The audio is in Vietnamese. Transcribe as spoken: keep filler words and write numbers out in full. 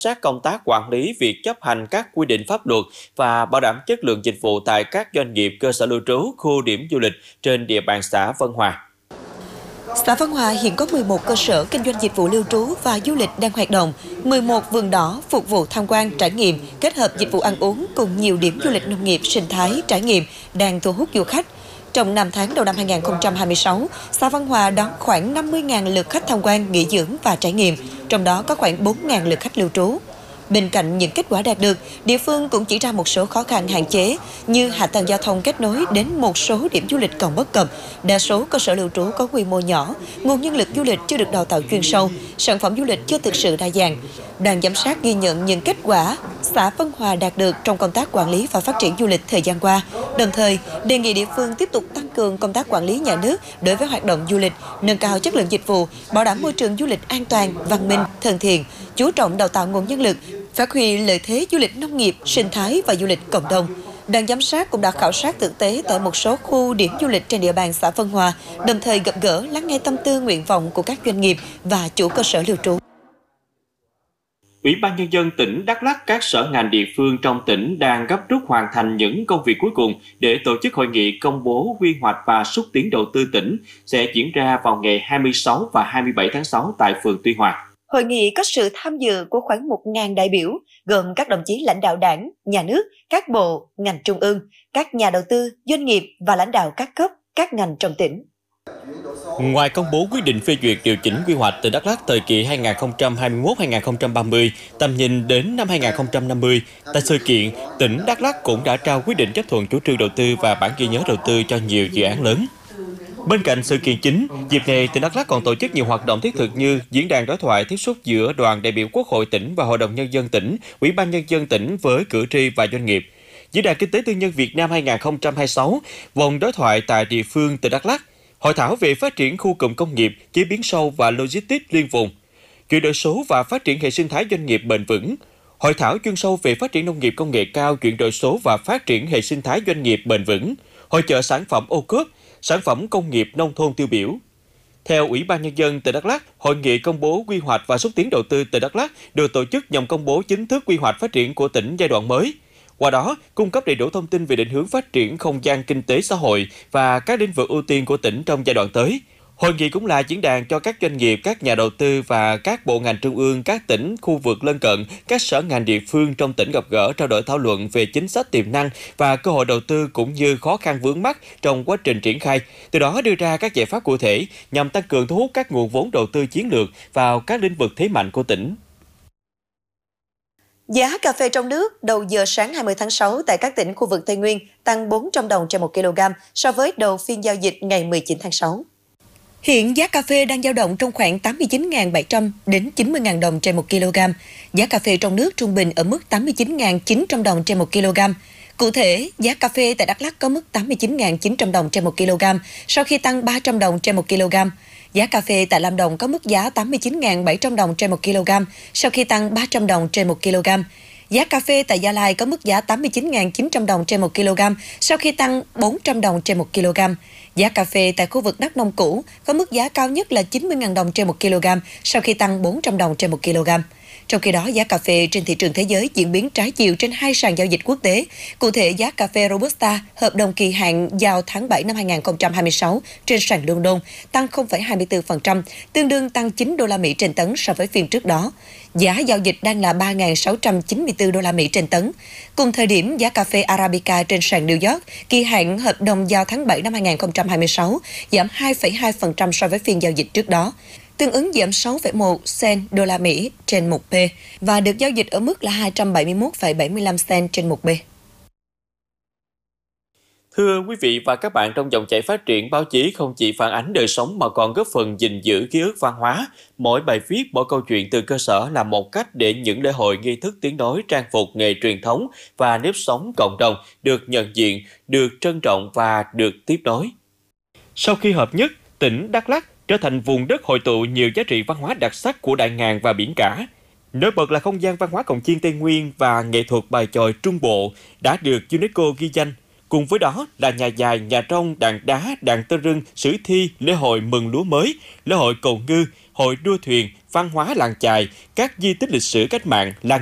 sát công tác quản lý việc chấp hành các quy định pháp luật và bảo đảm chất lượng dịch vụ tại các doanh nghiệp, cơ sở lưu trú, khu điểm du lịch trên địa bàn xã Vân Hòa. Xã Vân Hòa hiện có mười một cơ sở kinh doanh dịch vụ lưu trú và du lịch đang hoạt động, mười một vườn đỏ phục vụ tham quan, trải nghiệm, kết hợp dịch vụ ăn uống cùng nhiều điểm du lịch nông nghiệp, sinh thái, trải nghiệm đang thu hút du khách. Trong năm tháng đầu năm hai nghìn không trăm hai mươi sáu, xã Vân Hòa đón khoảng năm mươi nghìn lượt khách tham quan, nghỉ dưỡng và trải nghiệm, trong đó có khoảng bốn nghìn lượt khách lưu trú. Bên cạnh những kết quả đạt được, địa phương cũng chỉ ra một số khó khăn hạn chế như hạ tầng giao thông kết nối đến một số điểm du lịch còn bất cập, đa số cơ sở lưu trú có quy mô nhỏ, nguồn nhân lực du lịch chưa được đào tạo chuyên sâu, sản phẩm du lịch chưa thực sự đa dạng. Đoàn giám sát ghi nhận những kết quả xã Vân Hòa đạt được trong công tác quản lý và phát triển du lịch thời gian qua, đồng thời đề nghị địa phương tiếp tục tăng cường công tác quản lý nhà nước đối với hoạt động du lịch, nâng cao chất lượng dịch vụ, bảo đảm môi trường du lịch an toàn, văn minh, thân thiện, chú trọng đào tạo nguồn nhân lực, phát huy lợi thế du lịch nông nghiệp, sinh thái và du lịch cộng đồng. Đoàn giám sát cũng đã khảo sát thực tế tại một số khu điểm du lịch trên địa bàn xã Vân Hòa, đồng thời gặp gỡ lắng nghe tâm tư nguyện vọng của các doanh nghiệp và chủ cơ sở lưu trú. Ủy ban Nhân dân tỉnh Đắk Lắk, các sở ngành địa phương trong tỉnh đang gấp rút hoàn thành những công việc cuối cùng để tổ chức hội nghị công bố quy hoạch và xúc tiến đầu tư tỉnh sẽ diễn ra vào ngày hai mươi sáu và hai mươi bảy tháng sáu tại phường Tuy Hòa. Hội nghị có sự tham dự của khoảng một nghìn đại biểu, gồm các đồng chí lãnh đạo đảng, nhà nước, các bộ, ngành trung ương, các nhà đầu tư, doanh nghiệp và lãnh đạo các cấp, các ngành trong tỉnh. Ngoài công bố quyết định phê duyệt điều chỉnh quy hoạch tỉnh Đắk Lắk thời kỳ hai nghìn không trăm hai mươi mốt đến hai nghìn không trăm ba mươi, tầm nhìn đến năm hai nghìn không trăm năm mươi, tại sự kiện, tỉnh Đắk Lắk cũng đã trao quyết định chấp thuận chủ trương đầu tư và bản ghi nhớ đầu tư cho nhiều dự án lớn. Bên cạnh sự kiện chính, dịp này tỉnh Đắk Lắk còn tổ chức nhiều hoạt động thiết thực như diễn đàn đối thoại tiếp xúc giữa đoàn đại biểu Quốc hội tỉnh và Hội đồng Nhân dân tỉnh, Ủy ban Nhân dân tỉnh với cử tri và doanh nghiệp. Diễn đàn Kinh tế Tư nhân Việt Nam hai nghìn không trăm hai mươi sáu, vòng đối thoại tại địa phương tỉnh Đắk Lắk, hội thảo về phát triển khu cụm công nghiệp, chế biến sâu và logistics liên vùng, chuyển đổi số và phát triển hệ sinh thái doanh nghiệp bền vững, hội thảo chuyên sâu về phát triển nông nghiệp công nghệ cao, chuyển đổi số và phát triển hệ sinh thái doanh nghiệp bền vững, hội chợ sản phẩm ô cốp, sản phẩm công nghiệp nông thôn tiêu biểu. Theo Ủy ban Nhân dân tỉnh Đắk Lắk, hội nghị công bố quy hoạch và xúc tiến đầu tư tỉnh Đắk Lắk được tổ chức nhằm công bố chính thức quy hoạch phát triển của tỉnh giai đoạn mới. Qua đó, cung cấp đầy đủ thông tin về định hướng phát triển không gian kinh tế xã hội và các lĩnh vực ưu tiên của tỉnh trong giai đoạn tới. Hội nghị cũng là diễn đàn cho các doanh nghiệp, các nhà đầu tư và các bộ ngành trung ương, các tỉnh, khu vực lân cận, các sở ngành địa phương trong tỉnh gặp gỡ, trao đổi thảo luận về chính sách tiềm năng và cơ hội đầu tư cũng như khó khăn vướng mắc trong quá trình triển khai, từ đó đưa ra các giải pháp cụ thể nhằm tăng cường thu hút các nguồn vốn đầu tư chiến lược vào các lĩnh vực thế mạnh của tỉnh. Giá cà phê trong nước đầu giờ sáng hai mươi tháng sáu tại các tỉnh khu vực Tây Nguyên tăng bốn trăm đồng trên một kg so với đầu phiên giao dịch ngày mười chín tháng sáu. Hiện giá cà phê đang dao động trong khoảng tám mươi chín nghìn bảy trăm đến chín mươi nghìn đồng trên một kg. Giá cà phê trong nước trung bình ở mức tám mươi chín nghìn chín trăm đồng trên một kg. Cụ thể, giá cà phê tại Đắk Lắk có mức tám mươi chín nghìn chín trăm đồng trên một kg sau khi tăng ba trăm đồng trên một kg. Giá cà phê tại Lâm Đồng có mức giá tám mươi chín nghìn bảy trăm đồng trên một kg sau khi tăng ba trăm đồng trên một kg. Giá cà phê tại Gia Lai có mức giá tám mươi chín nghìn chín trăm đồng trên một kg sau khi tăng bốn trăm đồng trên một kg. Giá cà phê tại khu vực Đắk Nông cũ có mức giá cao nhất là chín mươi nghìn đồng trên một kg sau khi tăng bốn trăm đồng trên một kg. Trong khi đó, giá cà phê trên thị trường thế giới diễn biến trái chiều trên hai sàn giao dịch quốc tế. Cụ thể, giá cà phê Robusta hợp đồng kỳ hạn giao tháng bảy năm hai nghìn không trăm hai mươi sáu trên sàn London tăng không phẩy hai mươi tư phần trăm, tương đương tăng chín đô la Mỹ trên tấn so với phiên trước đó. Giá giao dịch đang là ba nghìn sáu trăm chín mươi tư đô la Mỹ trên tấn. Cùng thời điểm, giá cà phê Arabica trên sàn New York kỳ hạn hợp đồng giao tháng bảy năm hai nghìn không trăm hai mươi sáu giảm hai phẩy hai phần trăm so với phiên giao dịch trước đó, tương ứng giảm sáu phẩy một cent đô la Mỹ trên một P và được giao dịch ở mức là hai trăm bảy mươi mốt phẩy bảy mươi lăm cent trên một B. Thưa quý vị và các bạn, trong dòng chảy phát triển, báo chí không chỉ phản ánh đời sống mà còn góp phần gìn giữ ký ức văn hóa. Mỗi bài viết, mỗi câu chuyện từ cơ sở là một cách để những lễ hội, nghi thức tiếng nói, trang phục, nghề truyền thống và nếp sống cộng đồng được nhận diện, được trân trọng và được tiếp nối. Sau khi hợp nhất, tỉnh Đắk Lắk trở thành vùng đất hội tụ nhiều giá trị văn hóa đặc sắc của đại ngàn và biển cả. Nổi bật là không gian văn hóa cồng chiêng Tây Nguyên và nghệ thuật bài chòi Trung Bộ đã được UNESCO ghi danh. Cùng với đó là nhà dài, nhà trong, đàn đá, đàn tơ rưng, sử thi, lễ hội mừng lúa mới, lễ hội cầu ngư, hội đua thuyền, văn hóa làng chài, các di tích lịch sử cách mạng, làng